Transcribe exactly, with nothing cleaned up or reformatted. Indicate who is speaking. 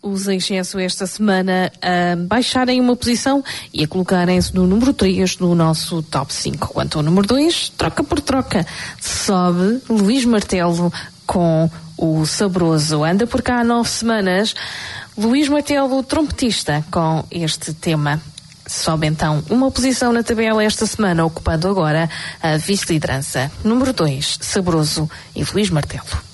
Speaker 1: os Excesso esta semana a baixarem uma posição e a colocarem-se no número três do nosso top cinco. Quanto ao número dois, troca por troca, sobe Luís Martelo com o Saboroso. Anda por cá há nove semanas. Luís Martelo, trompetista, com este tema. Sobe então uma posição na tabela esta semana, ocupando agora a vice-liderança. Número dois, Saboroso e Luís Martelo.